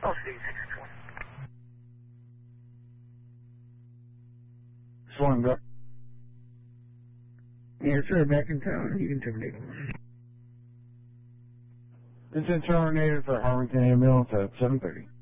Call City 661. Swan, go. Yes, sir, back in town. You can terminate. It's been terminated for Harlington Ambulance at 7:30.